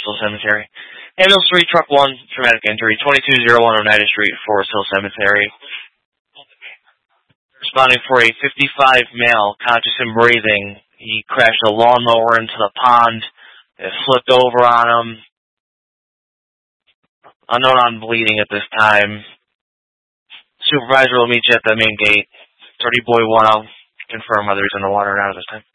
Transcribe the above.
Hill Cemetery. Ambulance 3, Truck 1, traumatic injury, 2201 Oneida Street, Forest Hill Cemetery. Responding for a 55 male, conscious and breathing. He crashed a lawnmower into the pond. It flipped over on him. Unknown on bleeding at this time. Supervisor will meet you at the main gate. 30 Boy 1, I'll confirm whether he's in the water or not at this time.